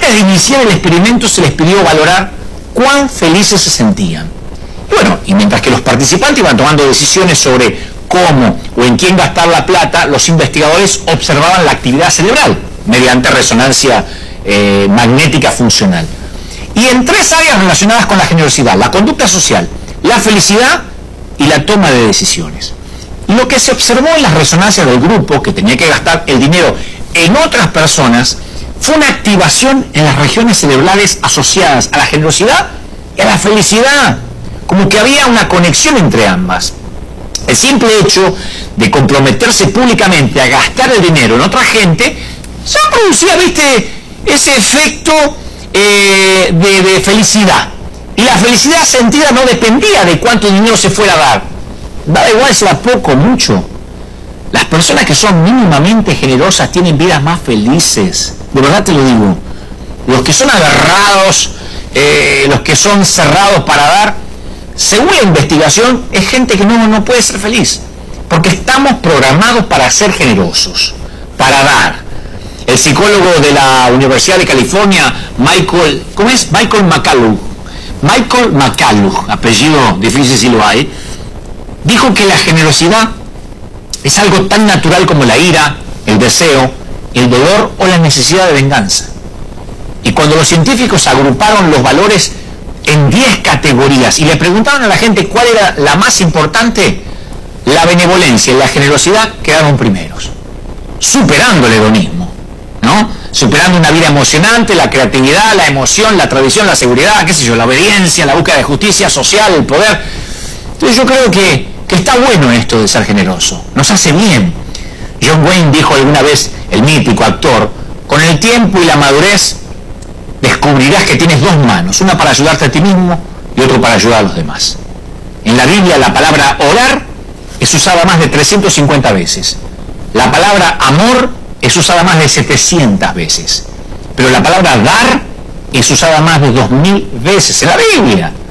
Antes de iniciar el experimento se les pidió valorar cuán felices se sentían. Y bueno, y mientras que los participantes iban tomando decisiones sobre cómo o en quién gastar la plata, los investigadores observaban la actividad cerebral mediante resonancia magnética funcional. Y en 3 áreas relacionadas con la generosidad: la conducta social, la felicidad y la toma de decisiones. Y lo que se observó en las resonancias del grupo, que tenía que gastar el dinero en otras personas, fue una activación en las regiones cerebrales asociadas a la generosidad y a la felicidad, como que había una conexión entre ambas. El simple hecho de comprometerse públicamente a gastar el dinero en otra gente, ya producía, ¿viste?, ese efecto de felicidad. Y la felicidad sentida no dependía de cuánto dinero se fuera a dar. Da igual si era poco o mucho. Las personas que son mínimamente generosas tienen vidas más felices. De verdad te lo digo. Los que son agarrados, los que son cerrados para dar, según la investigación, es gente que no puede ser feliz. Porque estamos programados para ser generosos, para dar. El psicólogo de la Universidad de California, Michael McCullough, apellido difícil si lo hay, dijo que la generosidad es algo tan natural como la ira, el deseo, el dolor o la necesidad de venganza. Y cuando los científicos agruparon los valores en 10 categorías y le preguntaron a la gente cuál era la más importante, la benevolencia y la generosidad quedaron primeros, superando el hedonismo, ¿no? Superando una vida emocionante, la creatividad, la emoción, la tradición, la seguridad, qué sé yo, la obediencia, la búsqueda de justicia social, el poder. Entonces yo creo que está bueno esto de ser generoso, nos hace bien. John Wayne dijo alguna vez, el mítico actor, con el tiempo y la madurez descubrirás que tienes 2 manos, una para ayudarte a ti mismo y otra para ayudar a los demás. En la Biblia la palabra orar es usada más de 350 veces. La palabra amor es usada más de 700 veces. Pero la palabra dar es usada más de 2000 veces en la Biblia.